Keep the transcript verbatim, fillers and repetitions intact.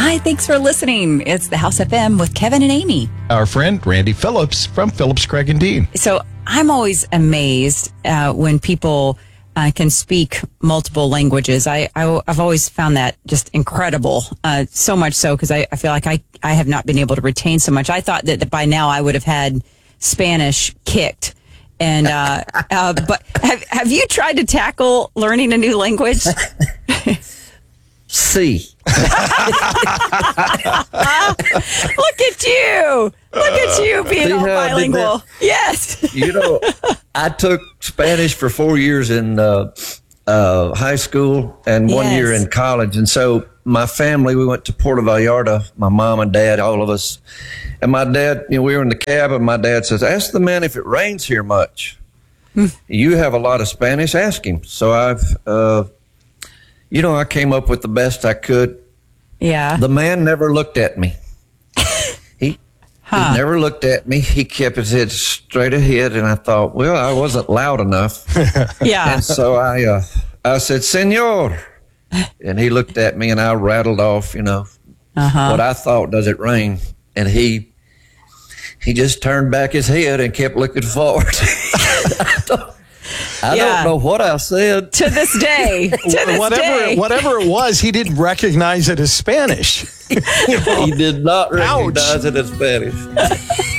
Hi, thanks for listening. It's the House F M with Kevin and Amy. Our friend Randy Phillips from Phillips, Craig and Dean. So I'm always amazed uh, when people uh, can speak multiple languages. I, I, I've always found that just incredible. Uh, so much so because I, I feel like I, I have not been able to retain so much. I thought that, that by now I would have had Spanish kicked. And uh, uh, but have have you tried to tackle learning a new language? See. Look at you. Look at you being See all how I did bilingual. that? Yes. You know, I took Spanish for four years in uh, uh, high school and one Yes. year in college. And so my family, we went to Puerto Vallarta, my mom and dad, all of us. And my dad, you know, we were in the cab and my dad says, ask the man if it rains here much. You have a lot of Spanish, ask him. So I've, uh, you know, I came up with the best I could. Yeah. The man never looked at me. He, Huh. he never looked at me. He kept his head straight ahead, and I thought, well, I wasn't loud enough. Yeah. And so I, uh, I said, "Senor," and he looked at me, and I rattled off, you know, Uh-huh. what I thought, does it rain? And he, he just turned back his head and kept looking forward. I, don't, I Yeah. don't know what I said. To this day. To this whatever, day. whatever it was, he didn't recognize it as Spanish. He did not Ouch. recognize it as Spanish.